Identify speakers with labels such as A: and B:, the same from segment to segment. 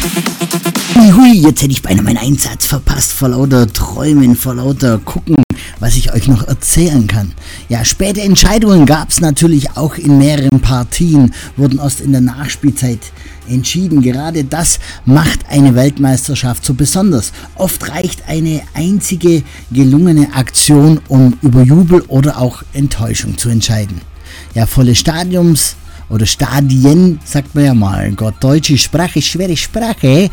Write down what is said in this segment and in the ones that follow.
A: Hui, jetzt hätte ich beinahe meinen Einsatz verpasst, vor lauter Träumen, vor lauter Gucken, was ich euch noch erzählen kann. Ja, späte Entscheidungen gab es natürlich auch in mehreren Partien, wurden erst in der Nachspielzeit entschieden. Gerade das macht eine Weltmeisterschaft so besonders. Oft reicht eine einzige gelungene Aktion, um über Jubel oder auch Enttäuschung zu entscheiden. Ja, volle Stadions oder Stadien, sagt man ja mal. Gott, deutsche Sprache, schwere Sprache.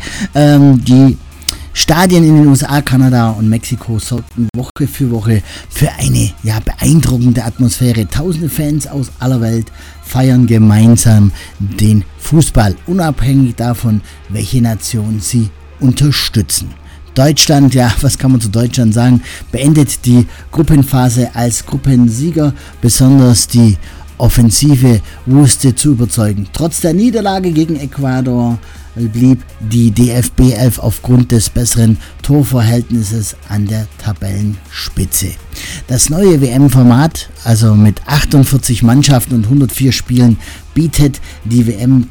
A: Die Stadien in den USA, Kanada und Mexiko sorgten Woche für Woche für eine beeindruckende Atmosphäre. Tausende Fans aus aller Welt feiern gemeinsam den Fußball, unabhängig davon, welche Nation sie unterstützen. Deutschland, ja, was kann man zu Deutschland sagen, beendet die Gruppenphase als Gruppensieger, besonders die Offensive wusste zu überzeugen. Trotz der Niederlage gegen Ecuador blieb die DFB 11 aufgrund des besseren Torverhältnisses an der Tabellenspitze. Das neue WM-Format, also mit 48 Mannschaften und 104 Spielen, bietet die WM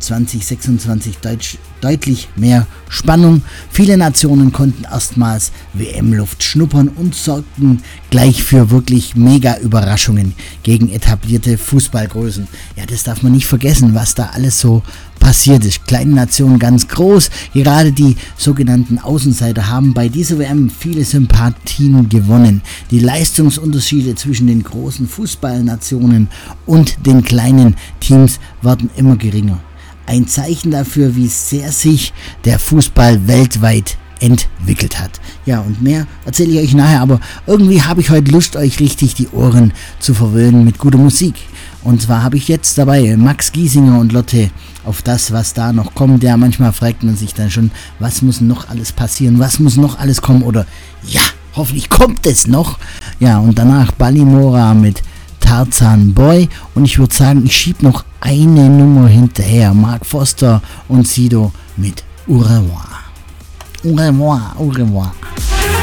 A: 2026 deutlich mehr Spannung. Viele Nationen konnten erstmals WM-Luft schnuppern und sorgten gleich für wirklich mega Überraschungen gegen etablierte Fußballgrößen. Ja, das darf man nicht vergessen, was da alles so passiert ist. Kleine Nationen ganz groß, gerade die sogenannten Außenseiter haben bei dieser WM viele Sympathien gewonnen. Die Leistungsunterschiede zwischen den großen Fußballnationen und den kleinen Teams werden immer geringer. Ein Zeichen dafür, wie sehr sich der Fußball weltweit entwickelt hat. Ja, und mehr erzähle ich euch nachher, aber irgendwie habe ich heute Lust, euch richtig die Ohren zu verwöhnen mit guter Musik. Und zwar habe ich jetzt dabei Max Giesinger und Lotte auf das, was da noch kommt. Ja, manchmal fragt man sich dann schon, was muss noch alles passieren, was muss noch alles kommen oder ja, hoffentlich kommt es noch. Ja, und danach Balimora mit Tarzan Boy und ich würde sagen, ich schiebe noch eine Nummer hinterher. Mark Foster und Sido mit Au revoir. Au revoir, au revoir.